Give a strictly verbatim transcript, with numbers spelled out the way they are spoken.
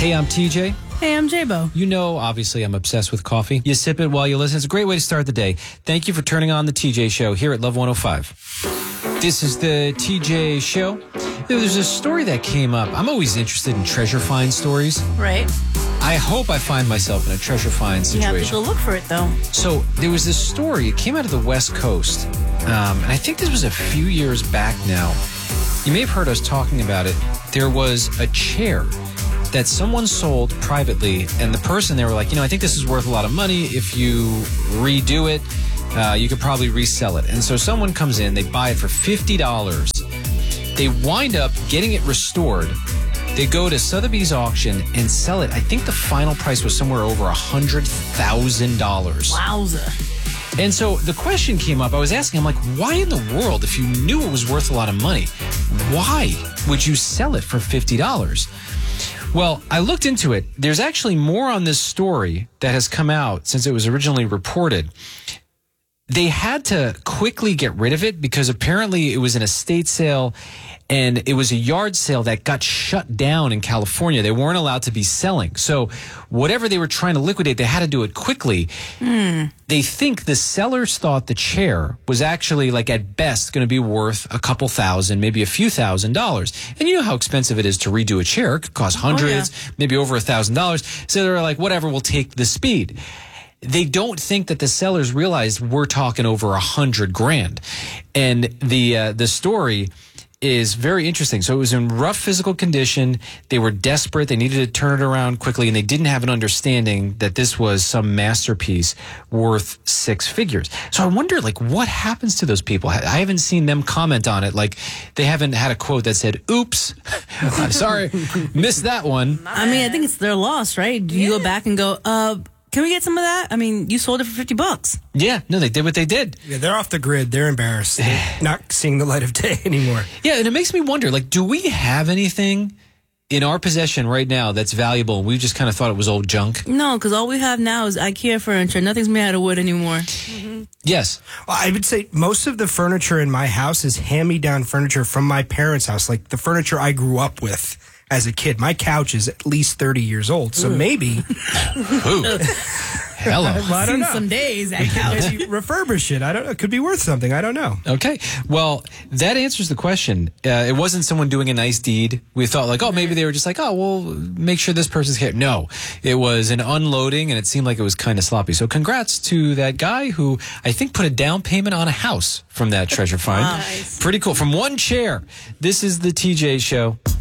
Hey, I'm T J. Hey, I'm J-Bo. You know, obviously, I'm obsessed with coffee. You sip it while you listen. It's a great way to start the day. Thank you for turning on the T J Show here at Love one oh five. This is the T J Show. There's a story that came up. I'm always interested in treasure find stories. Right. I hope I find myself in a treasure find situation. You have to go look for it, though. So there was this story. It came out of the West Coast. Um, and I think this was a few years back now. You may have heard us talking about it. There was a chair that someone sold privately, and the person, they were like, you know, I think this is worth a lot of money. If you redo it, uh, you could probably resell it. And so someone comes in, they buy it for fifty dollars. They wind up getting it restored. They go to Sotheby's auction and sell it. I think the final price was somewhere over one hundred thousand dollars. Wowza. And so the question came up. I was asking, I'm like, why in the world, if you knew it was worth a lot of money, why would you sell it for fifty dollars? Well, I looked into it. There's actually more on this story that has come out since it was originally reported. They had to quickly get rid of it because apparently it was an estate sale and it was a yard sale that got shut down in California. They weren't allowed to be selling. So whatever they were trying to liquidate, they had to do it quickly. Mm. They think the sellers thought the chair was actually, like, at best going to be worth a couple thousand, maybe a few thousand dollars. And you know how expensive it is to redo a chair. It could cost hundreds, oh, yeah. maybe over a thousand dollars. So they're like, whatever, we'll take the speed. They don't think that the sellers realized we're talking over a hundred grand. And the uh, the story is very interesting. So it was in rough physical condition. They were desperate. They needed to turn it around quickly, and they didn't have an understanding that this was some masterpiece worth six figures. So I wonder, like, what happens to those people? I haven't seen them comment on it. Like, they haven't had a quote that said, oops, sorry, missed that one. I mean, I think it's their loss, right? Do you yeah. go back and go, uh, can we get some of that? I mean, you sold it for fifty bucks. Yeah, no, they did what they did. Yeah, they're off the grid. They're embarrassed. They're not seeing the light of day anymore. Yeah, and it makes me wonder, like, do we have anything in our possession right now that's valuable and we just kind of thought it was old junk? No, because all we have now is IKEA furniture. Nothing's made out of wood anymore. Mm-hmm. Yes. Well, I would say most of the furniture in my house is hand-me-down furniture from my parents' house, like the furniture I grew up with as a kid. My couch is at least thirty years old, so Ooh. maybe... Ooh. Hello. Well, I don't know. Some days that couch. Maybe refurbish it. I don't know. It could be worth something. I don't know. Okay. Well, that answers the question. Uh, it wasn't someone doing a nice deed. We thought, like, oh, maybe they were just like, oh, well, make sure this person's here. No, it was an unloading, and it seemed like it was kind of sloppy. So congrats to that guy who I think put a down payment on a house from that treasure find. Nice. Pretty cool. From one chair. This is the T J Show.